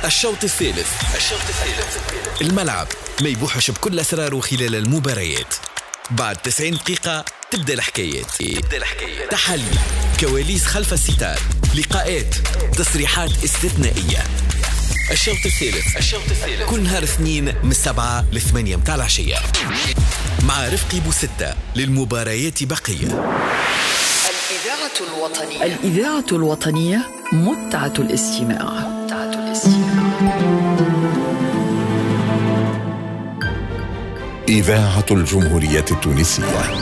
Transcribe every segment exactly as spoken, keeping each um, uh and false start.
الشوط الثالث. الشوط الثالث. الملعب ما يبوحش بكل أسراره خلال المباريات. بعد تسعين دقيقة تبدأ الحكايات. تبدأ الحكايات. تحليل، كواليس خلف الستار، لقاءات، تصريحات استثنائية. الشوط الثالث. الشوط الثالث كل نهار اثنين من السبعة للثمانية متاع العشية مع رفقي بوستة. للمباريات بقية. الإذاعة الوطنية. الإذاعة الوطنية متعة الاستماع. متعة الاستماع. إذاعة الجمهورية التونسية.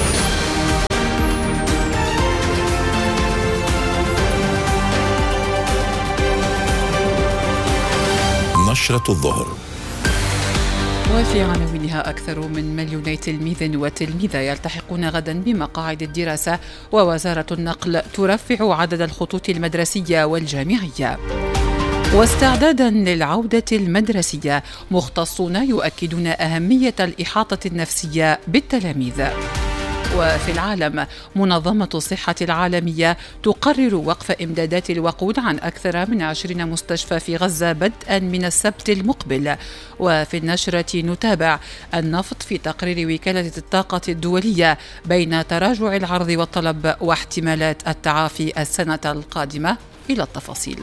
نشرة الظهر. وفي عناوينها أكثر من مليوني تلميذ وتلميذة يلتحقون غدا بمقاعد الدراسة، ووزارة النقل ترفع عدد الخطوط المدرسية والجامعية. واستعدادا للعودة المدرسية، مختصون يؤكدون أهمية الإحاطة النفسية بالتلاميذ. وفي العالم، منظمة الصحة العالمية تقرر وقف إمدادات الوقود عن أكثر من عشرين مستشفى في غزة بدءا من السبت المقبل. وفي النشرة نتابع النفط في تقرير وكالة الطاقة الدولية بين تراجع العرض والطلب واحتمالات التعافي السنة القادمة. إلى التفاصيل.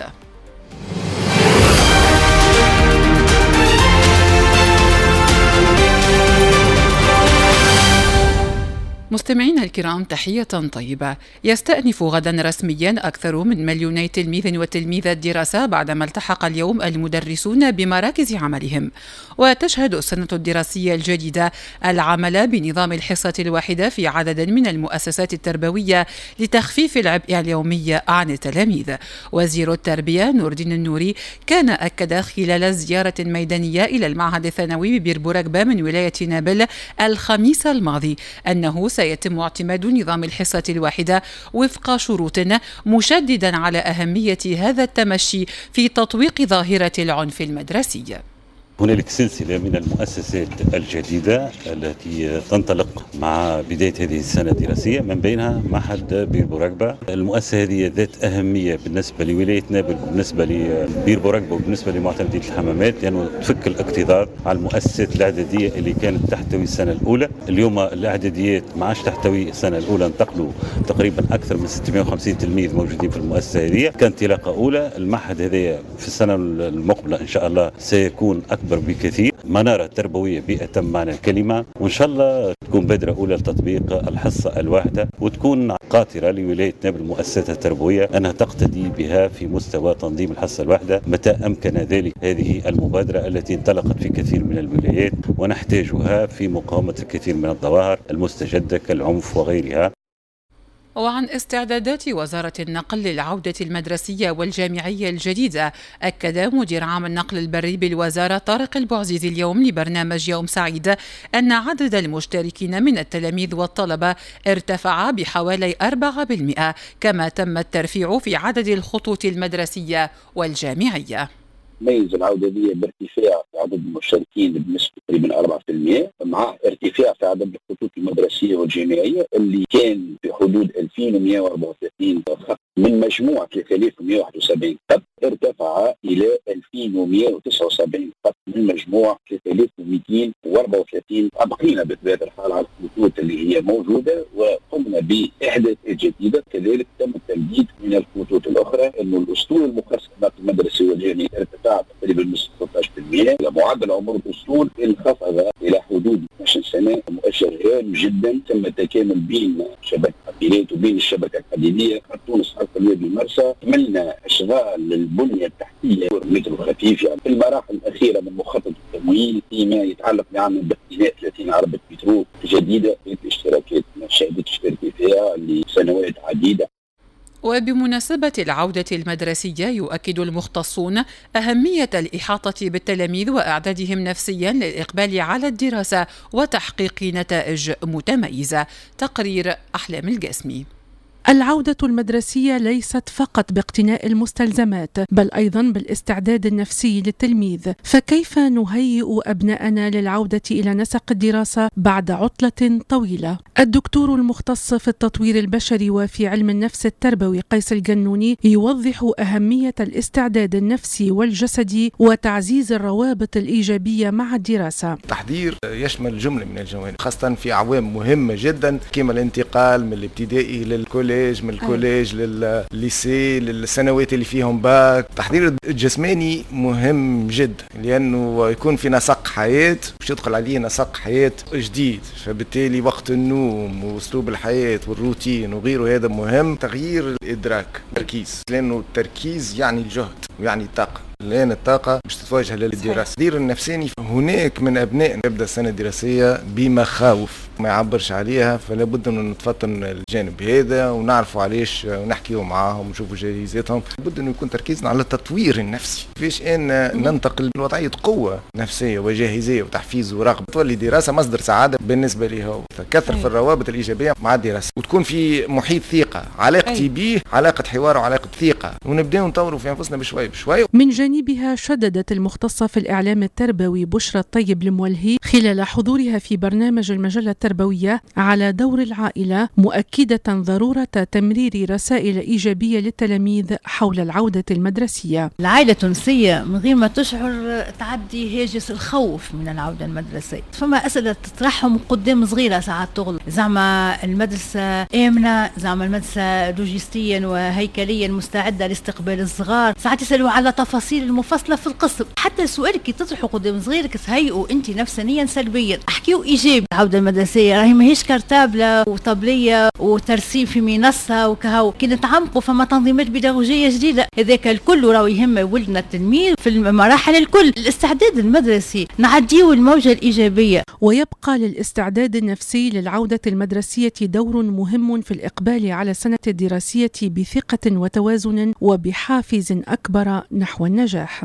مستمعينا الكرام، تحية طيبة. يستأنف غدا رسميا أكثر من مليوني تلميذ وتلميذة الدراسة بعدما التحق اليوم المدرسون بمراكز عملهم. وتشهد السنة الدراسية الجديدة العمل بنظام الحصة الواحدة في عدد من المؤسسات التربوية لتخفيف العبء اليومي عن التلاميذ. وزير التربية نور الدين النوري كان أكد خلال زيارة ميدانية إلى المعهد الثانوي ببيربوركبة من ولاية نابل الخميس الماضي أنه سيتم اعتماد نظام الحصة الواحدة وفق شروط، مشددا على أهمية هذا التمشي في تطويق ظاهرة العنف المدرسي. هنالك سلسلة من المؤسسات الجديدة التي تنطلق مع بداية هذه السنة الدراسية، من بينها معهد بيربوركبة. المؤسسة هذه ذات أهمية بالنسبة لولاية نابل، بالنسبة لبيربوركبة، وبالنسبة لمعتمدية الحمامات، لأنه يعني تفك الاكتظاظ على المؤسسات الإعدادية اللي كانت تحتوي السنة الأولى. اليوم الإعداديات ما عادش تحتوي السنة الأولى، انتقلوا تقريبا أكثر من ستمائة وخمسين تلميذ موجودين في المؤسسة هذه كانطلاقة أولى. المعهد هذا في السنة المقبلة إن شاء الله سيكون أكبر بكثير، منارة تربوية بأتم معنى الكلمة، وإن شاء الله تكون بادرة أولى لتطبيق الحصة الواحدة، وتكون قاطرة لولاية نابل المؤسسات التربوية أنها تقتدي بها في مستوى تنظيم الحصة الواحدة متى أمكن ذلك. هذه المبادرة التي انطلقت في كثير من الولايات ونحتاجها في مقاومة الكثير من الظواهر المستجدة كالعنف وغيرها. وعن استعدادات وزارة النقل للعودة المدرسية والجامعية الجديدة، أكد مدير عام النقل البري بالوزارة طارق البعزيزي اليوم لبرنامج يوم سعيد أن عدد المشتركين من التلاميذ والطلبة ارتفع بحوالي أربعة بالمئة، كما تم الترفيع في عدد الخطوط المدرسية والجامعية. تميز العودة دي بارتفاع في عدد المشتركين بنسبة تقريبا أربعة بالمئة، مع ارتفاع في عدد الخطوط المدرسية والجامعية اللي كان في حدود ألفين ومئة وأربعة وثلاثين خط من مجموع ثلاثة آلاف ومئة وواحد وسبعين خط، ارتفع إلى ألفين ومئة وتسعة وسبعين خط من مجموع ثلاثة آلاف ومئتين وأربعة وثلاثين. أبقينا بطبيعة الحال على الخطوط اللي هي موجودة وقمنا بإحداث الجديدة. كذلك تم التمديد من الخطوط الأخرى، إنه الأسطول المخصص للمدرسة والجامعية ارتفع تقريبا بنسبة ستة عشر بالمئة. معدل عمر الأسطول انخفض إلى حدود اثناشر سنة، مؤشر هام جدا. تم التكامل بين شبكة الحافلات وبين الشبكة الحديدية. تونس حرق الوادي المرسى عملنا إشغال للبنية التحتية والمترو خفيف يعني في المراحل الأخيرة من مخطط التمويل فيما يتعلق بعمل بناء ثلاثين عربة مترو جديدة في الاشتراكات شهدت اشتراكي فيها لسنوات عديدة. وبمناسبة العودة المدرسية، يؤكد المختصون أهمية الإحاطة بالتلاميذ وإعدادهم نفسيا للإقبال على الدراسة وتحقيق نتائج متميزة. تقرير أحلام القاسمي. العودة المدرسية ليست فقط باقتناء المستلزمات بل أيضا بالاستعداد النفسي للتلميذ، فكيف نهيئ أبناءنا للعودة إلى نسق الدراسة بعد عطلة طويلة؟ الدكتور المختص في التطوير البشري وفي علم النفس التربوي قيس الجنوني يوضح أهمية الاستعداد النفسي والجسدي وتعزيز الروابط الإيجابية مع الدراسة. التحضير يشمل جملة من الجوانب، خاصة في أعوام مهمة جدا كما الانتقال من الابتدائي للكوليج، من الكوليج للليسي، للسنوات اللي فيهم باك. التحضير الجسماني مهم جدا لأنه يكون في نسق حياة باش يدخل عليه نسق حياة جديد، فبالتالي وقت النوم وأسلوب الحياة والروتين وغيره هذا مهم. تغيير الإدراك، التركيز، لأنه التركيز يعني الجهد ويعني الطاقة. الآن الطاقة مش تتوجه للدراسة. التحضير النفساني هناك من أبناء تبدأ السنة الدراسية بمخاوف ما يعبرش عليها، فلا بد أن نتفطن الجانب هذا ونعرفوا علاش ونحكيوا معاهم ونشوفوا جاهزاتهم. لابد أنه يكون تركيزنا على التطوير النفسي، فيش أن ننتقل لوضعية قوة نفسية وجاهزية وتحفيز ورغبة. تولي دراسة مصدر سعادة بالنسبة له، فكثر في الروابط الإيجابية مع الدراسة وتكون في محيط ثقة، علاقتي به علاقة حوار وعلاقة ثقة، ونبدأ نطوروا في أنفسنا بشوي بشوي. من جانبها شددت المختصة في الإعلام التربوي بشرى الطيب المولهي خلال حضورها في برنامج المجلة التربوية على دور العائلة، مؤكدة ضرورة تمرير رسائل إيجابية للتلاميذ حول العودة المدرسية. العائلة التونسية من غير ما تشعر تعدي هاجس الخوف من العودة المدرسية، فما أسئلة تطرحهم قدام صغيرة ساعات تغلط، زعما المدرسة آمنة، زعما المدرسة لوجستيا وهيكليا مستعدة لاستقبال الصغار، ساعات يسألوا على تفاصيل المفصلة في القسم. حتى سؤالك كي تطرحه قدام صغيرك تهيئوا انت نفسانيا سلبيا، احكيوا ايجابي. العودة المدرسية راهي ماهيش كرتابلة وطبلية وترسيم في منصة وكهو، كي نتعمقوا فما تنظيمات بيداغوجية جديدة، هذاك الكل راهو يهم ولدنا التلميذ في المراحل الكل. الاستعداد المدرسي نعديو الموجة الإيجابية. ويبقى للاستعداد النفسي للعودة المدرسية دور مهم في الإقبال على السنة الدراسية بثقة وتوازن وبحافز أكبر نحو النجاح.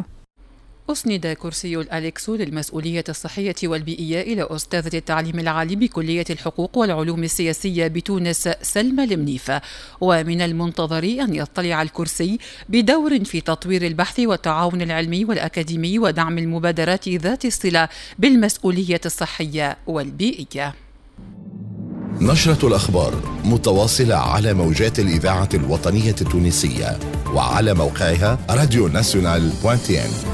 أسند كرسي الأليكسو للمسؤولية الصحية والبيئية إلى أستاذة التعليم العالي بكلية الحقوق والعلوم السياسية بتونس سلمى المنيفة، ومن المنتظر أن يطلع الكرسي بدور في تطوير البحث والتعاون العلمي والأكاديمي ودعم المبادرات ذات الصلة بالمسؤولية الصحية والبيئية. نشرة الأخبار متواصلة على موجات الإذاعة الوطنية التونسية وعلى موقعها راديو ناسيونال دوت تي ان.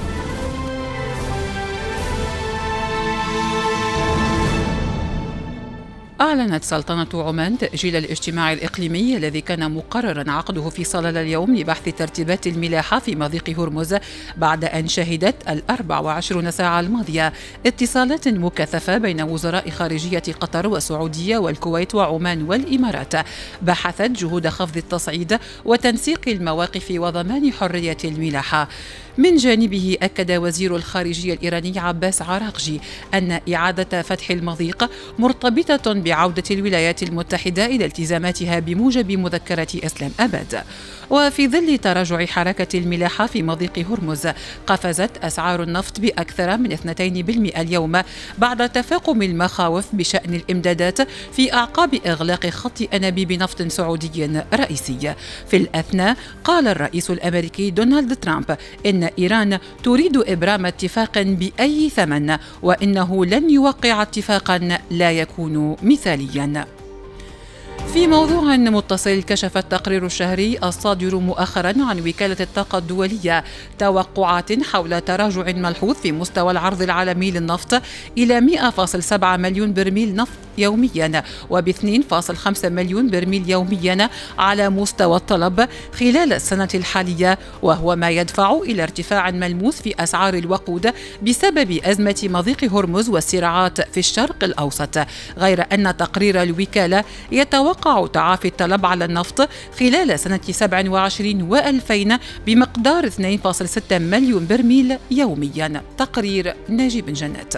أعلنت سلطنة عمان تأجيل الاجتماع الإقليمي الذي كان مقررا عقده في صلالة اليوم لبحث ترتيبات الملاحة في مضيق هرمز، بعد أن شهدت الأربع وعشرون ساعة الماضية اتصالات مكثفة بين وزراء خارجية قطر والسعودية والكويت وعمان والإمارات بحثت جهود خفض التصعيد وتنسيق المواقف وضمان حرية الملاحة. من جانبه أكد وزير الخارجية الإيراني عباس عراقجي أن إعادة فتح المضيق مرتبطة بعودة الولايات المتحدة إلى التزاماتها بموجب مذكرة إسلام أباد. وفي ظل تراجع حركة الملاحة في مضيق هرمز، قفزت أسعار النفط بأكثر من اثنين بالمئة اليوم بعد تفاقم المخاوف بشأن الإمدادات في أعقاب إغلاق خط أنابيب نفط سعودي رئيسي. في الأثناء قال الرئيس الأمريكي دونالد ترامب إن إيران تريد إبرام اتفاق بأي ثمن، وإنه لن يوقع اتفاقا لا يكون مثاليا. في موضوع متصل، كشف التقرير الشهري الصادر مؤخرا عن وكالة الطاقة الدولية توقعات حول تراجع ملحوظ في مستوى العرض العالمي للنفط إلى مئة فاصلة سبعة مليون برميل نفط يوميا وب اثنين فاصلة خمسة مليون برميل يوميا على مستوى الطلب خلال السنة الحالية، وهو ما يدفع إلى ارتفاع ملموس في أسعار الوقود بسبب أزمة مضيق هرمز والصراعات في الشرق الأوسط. غير أن تقرير الوكالة يتوقع تعافي الطلب على النفط خلال سنة سبعة وعشرين وألفين بمقدار اثنين فاصلة ستة مليون برميل يوميا. تقرير ناجي بن جنات.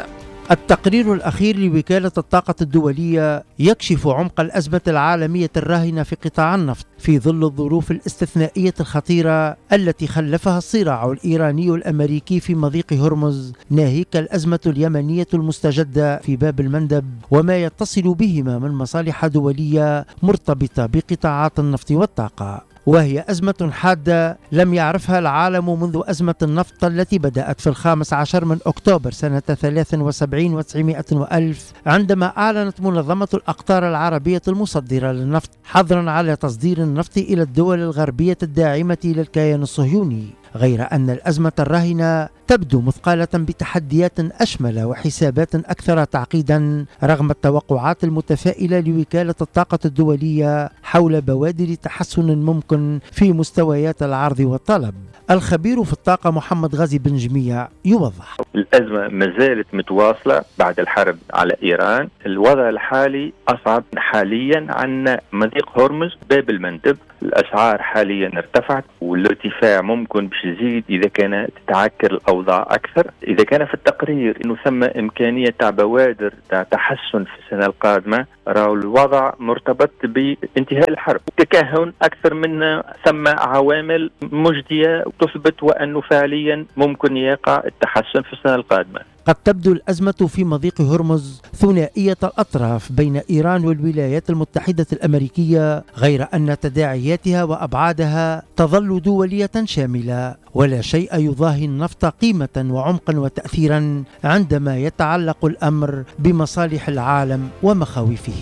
التقرير الأخير لوكالة الطاقة الدولية يكشف عمق الأزمة العالمية الراهنة في قطاع النفط في ظل الظروف الاستثنائية الخطيرة التي خلفها الصراع الإيراني الأمريكي في مضيق هرمز، ناهيك الأزمة اليمنية المستجدة في باب المندب وما يتصل بهما من مصالح دولية مرتبطة بقطاعات النفط والطاقة. وهي أزمة حادة لم يعرفها العالم منذ أزمة النفط التي بدأت في الخامس عشر من أكتوبر سنة ثلاث وسبعين وتسعمائة وألف، عندما أعلنت منظمة الأقطار العربية المصدرة للنفط حظرا على تصدير النفط إلى الدول الغربية الداعمة للكيان الصهيوني. غير أن الأزمة الراهنة تبدو مثقلة بتحديات أشمل وحسابات أكثر تعقيدا رغم التوقعات المتفائلة لوكالة الطاقة الدولية حول بوادر تحسن ممكن في مستويات العرض والطلب. الخبير في الطاقة محمد غازي بن جميع يوضح: الأزمة ما زالت متواصلة بعد الحرب على إيران. الوضع الحالي أصعب حاليا عن مضيق هرمز باب المندب. الأسعار حاليا ارتفعت والارتفاع ممكن باش يزيد إذا كانت تتعكر الأوضاع أكثر. إذا كان في التقرير إنه ثم إمكانية تاع بوادر تاع تحسن في السنة القادمة، راهو الوضع مرتبط بانتهاء الحرب. تكهن أكثر من ثم عوامل مجدية تثبت وأنه فعليا ممكن يقع التحسن في السنة القادمة. قد تبدو الأزمة في مضيق هرمز ثنائية الأطراف بين إيران والولايات المتحدة الأمريكية، غير أن تداعياتها وأبعادها تظل دولية شاملة، ولا شيء يضاهي النفط قيمة وعمقا وتأثيرا عندما يتعلق الأمر بمصالح العالم ومخاوفه.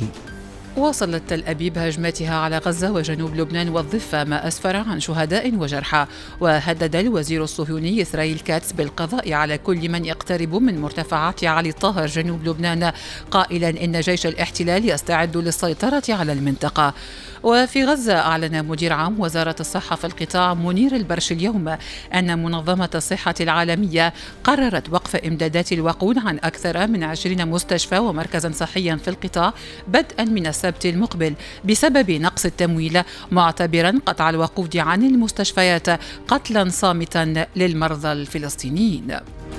واصلت تل أبيب هجماتها على غزة وجنوب لبنان والضفة، ما أسفر عن شهداء وجرحى. وهدد الوزير الصهيوني إسرائيل كاتس بالقضاء على كل من يقترب من مرتفعات علي الطاهر جنوب لبنان، قائلا إن جيش الاحتلال يستعد للسيطرة على المنطقة. وفي غزة أعلن مدير عام وزارة الصحة في القطاع منير البرش اليوم أن منظمة الصحة العالمية قررت وقف إمدادات الوقود عن أكثر من عشرين مستشفى ومركزا صحيا في القطاع بدءا من السبت المقبل بسبب نقص التمويل، معتبرا قطع الوقود عن المستشفيات قتلا صامتا للمرضى الفلسطينيين.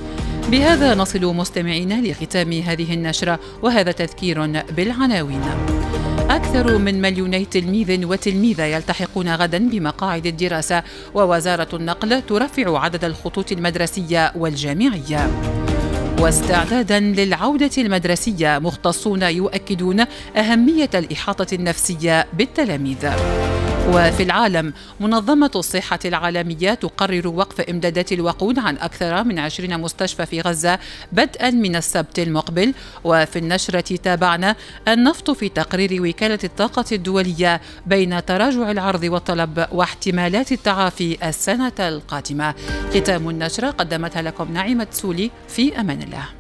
بهذا نصل مستمعينا لختام هذه النشرة، وهذا تذكير بالعناوين. أكثر من مليوني تلميذ وتلميذة يلتحقون غدا بمقاعد الدراسة، ووزارة النقل ترفع عدد الخطوط المدرسية والجامعية. واستعدادا للعودة المدرسية، مختصون يؤكدون أهمية الإحاطة النفسية بالتلاميذ. وفي العالم، منظمة الصحة العالمية تقرر وقف إمدادات الوقود عن أكثر من عشرين مستشفى في غزة بدءا من السبت المقبل. وفي النشرة تابعنا النفط في تقرير وكالة الطاقة الدولية بين تراجع العرض والطلب واحتمالات التعافي السنة القادمة. ختام النشرة قدمتها لكم نعيمة سولي. في أمان الله.